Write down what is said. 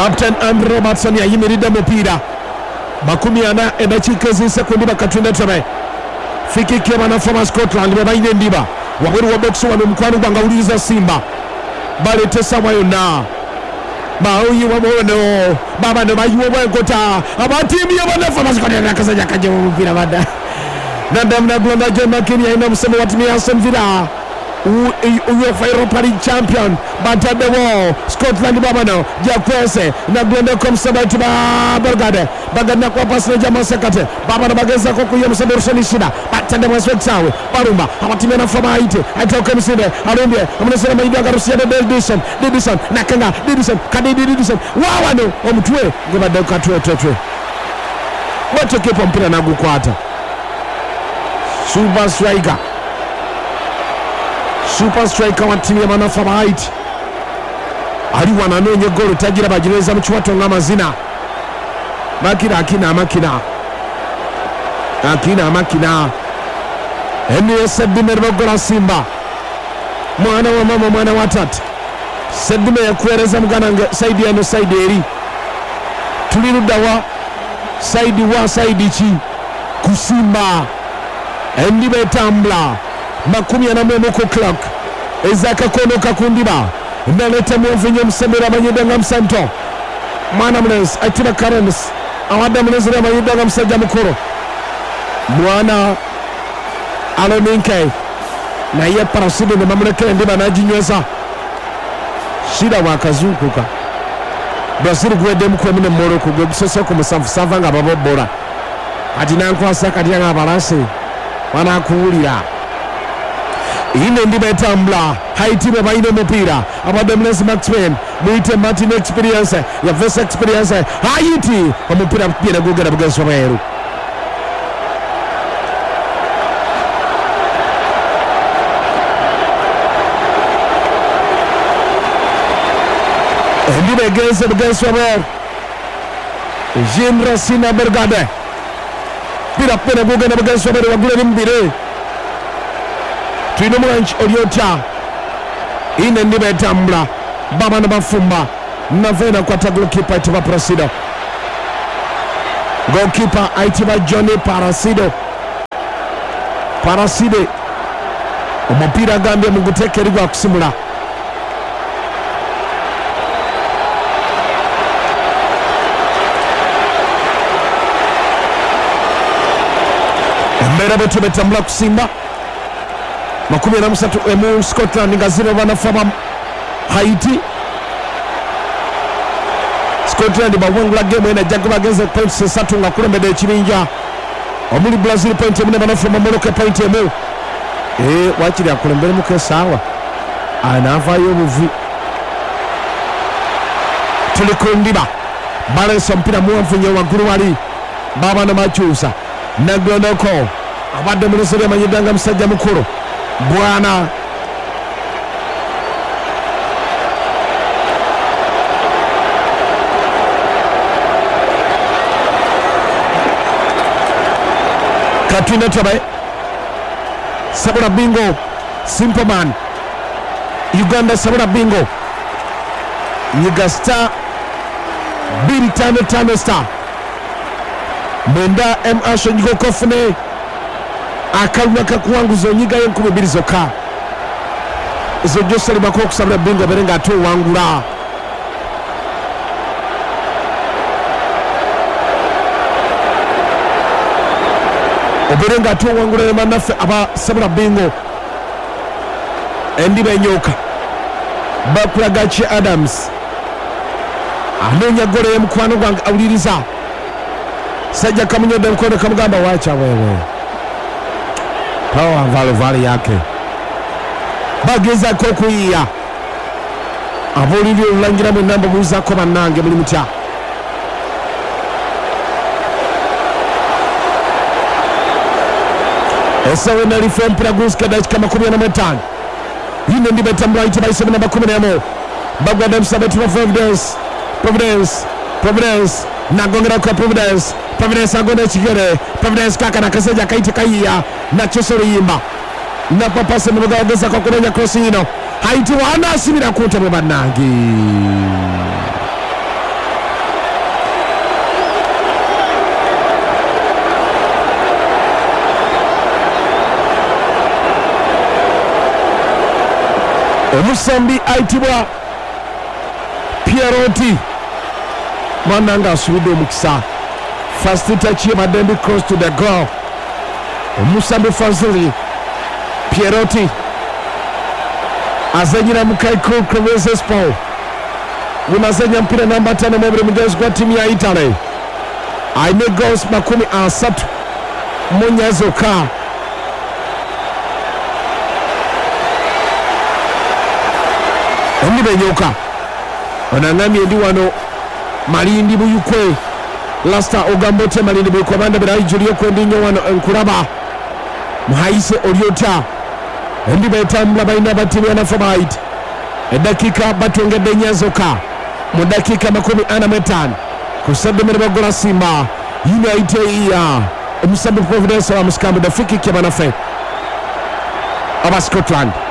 Captain Andrew Robertson yayimiride mupira 40 eddakiika ez'ensekondi bakatunda tobe fikiki abanafa Scotland bebayina endiba wabweru wa box wano mukwano gwanga awuliriza Simba baleeta essaawa yonna baoyi wabono baba ne bayiwa bwenkota abatiimu y'abanafa Scotland akasajja kajja mu mupira badda nadamna Glenda Jema Kenya ina musemo wa timu ya Aston Villa UEFA Europa League champion batadde wo Scotland babano jakwese na Glenda komsabati ba Belgrade bagana kwa pasna jama sekate babano bageza ko kuye musemo rushonishida batadde mweswetsawe barumba abatimu na fama Haiti atoka misinde arumbye amunesera mayiga garusia de Didison nakanga Didison wawano omutwe ngobadde katwe wacho kipo mpira nagukwata Super striker wa timu ya Manafa Haiti ali wananonye golo tagira bagireza mu kiwato ng'amazina makina eni Sedime Rogola Simba mwana wa mama mwana wa tata Sedime yakuereza muganange saidi eno saidi eri tulirudawa saidi chi kusimba endi betambula 40 ku clock ezaka kono kakundiba naleta mwenye msemera manyida nga msanto mwana mnes atiba Karens awada mnezera manyida nga msajja mukuru mwana alominke na ye parasido ne mamlekele ndiba najinyweza shida wakazukuka Brazil gwede mkwemine Morocco gwebisose ku musanvu nga babobora ati nankwasa kati nga balase wana kuwulira ine ndiba etambula Haiti bebayina omupira abademnes Maxwell muite Martin experience ya Vesa experience Haiti omupira pira gugera bugeso beru ndiba egeze bugeso beru Jean Racina Belgrade pira gugera bugeso beru wagule mbire Trino Mwanch Oliota ine ndiba etambula baba na bafumba navena kwa taglo kipa itiba Prasido goalkeeper aitiba Johnny Parasido omupira gambye mugutekerwa kusimula mbera betu betambula kusimba 13 Scotland ngazira banafaba Haiti Scotland bawangula game ena jaguba genze points 3 nga kulembede ekibinja omuli Brazil point emune banafaba Morocco point emu wakiri akulembere mu kesawa anavayo buvi tulikundiba balesa mpira muwanfunye waguru wali baba na machusa na Glonoko abadde munesere manyidanga musajja mukuru bwana Katrina Tobe Sabura Bingo Simple Man Uganda Sabura Bingo Nyiga star Bili tano star Mwenda M.A. Nyigo Kofune akalwa kakuwanguza nyiga y'enkumi zokka ezo Josali bako okusabira Bingo berenga ate wangula oberenga ate wangula ne manaffe abasabira Bingo endiba enyoka Bakulagachi Adams anoonya gole y'emukwano gwange awuliriza sajja kamunyodde mukono kamugamba wacha wewe Pawa vale yake bageza ko kuyiya abuliri ulangira mu namba buza ko banange buli mutya esawe na reform praguska dakika 15 yine ndibe tambula itiba 7 namba 11 bagwada msabeti wa Providence nagongera kwa Providence agonda chigere Providence kaka na kaseja kaiti kaiya na chosoro yimba na papase mugawageza kwa kumenya cross ino Haiti wana asibira kute mbanangi omusambi aitibwa Pierotti mananga asubidde omukisa. First touch yabadde cross to the goal. Omusambi Fazili Pierotti azanyira mu Kaiku Cremonese Sport. Unazanya mpira namba 5 mwebule mugezi kwa timu ya Italy. Aine goals 30 munyazoka. Ndi benyoka onangamye ndi wano Malindi buyukwe Lasta Ogambote Malindi buyukwe banda birayi Julio Kwendinyo wano enkuraba muhaise Oriota ndi betambula baina batimu ya Nafabaiti edakika batongedde nyazoka mu dakika 45 kusabde mere bagola Simba United ya Musambi Providence wa Muskambu da free kick ya banafe aba Scotland.